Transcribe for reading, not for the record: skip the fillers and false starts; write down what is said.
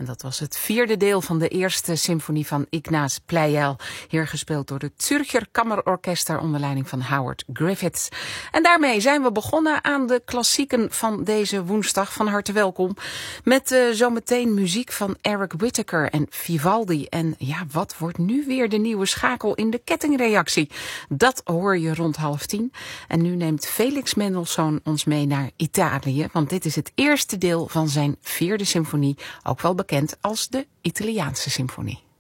En dat was het vierde deel van de eerste symfonie van Ignaz Pleyel, hier gespeeld door het Zürcher Kammerorkester onder leiding van Howard Griffiths. En daarmee zijn we begonnen aan de klassieken van deze woensdag. Van harte welkom met zometeen muziek van Eric Whitacre en Vivaldi. En ja, wat wordt nu weer de nieuwe schakel in de kettingreactie? Dat hoor je rond 9:30. En nu neemt Felix Mendelssohn ons mee naar Italië, want dit is het eerste deel van zijn vierde symfonie, ook wel bekend als de Italiaanse symfonie.